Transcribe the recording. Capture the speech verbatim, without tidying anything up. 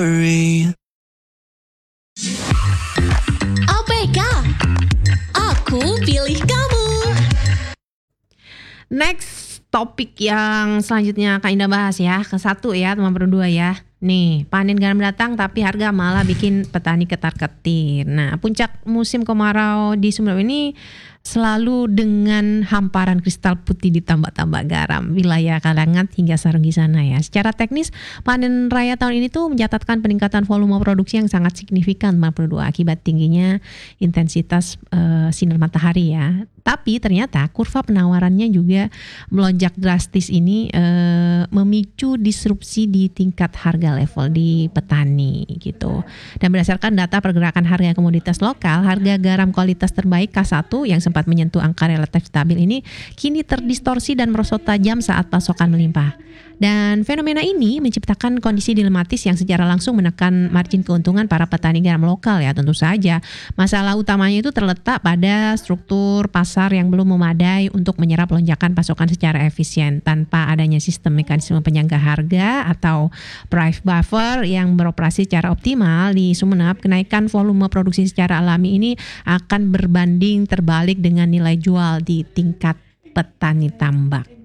A P K, aku pilih kamu. Next topik yang selanjutnya Kak Indah bahas ya, ke satu ya teman berdua ya. Nih, panen garam datang tapi harga malah bikin petani ketar-ketir. Nah, puncak musim kemarau di Sumeneb ini selalu dengan hamparan kristal putih ditambah-tambah garam, wilayah Kalangat hingga Sarenggi sana ya. Secara teknis, panen raya tahun ini tuh mencatatkan peningkatan volume produksi yang sangat signifikan lima puluh dua akibat tingginya intensitas uh, sinar matahari ya. Tapi ternyata kurva penawarannya juga melonjak drastis ini uh, memicu disrupsi di tingkat harga level di petani gitu. Dan berdasarkan data pergerakan harga komoditas lokal, harga garam kualitas terbaik K satu yang sempat menyentuh angka relatif stabil ini kini terdistorsi dan merosot tajam saat pasokan melimpah. Dan fenomena ini menciptakan kondisi dilematis yang secara langsung menekan margin keuntungan para petani garam lokal ya tentu saja. Masalah utamanya itu terletak pada struktur pasar yang belum memadai untuk menyerap lonjakan pasokan secara efisien tanpa adanya sistem mekanisme penyangga harga atau price buffer yang beroperasi secara optimal di Sumeneb. Kenaikan volume produksi secara alami ini akan berbanding terbalik dengan nilai jual di tingkat petani tambak.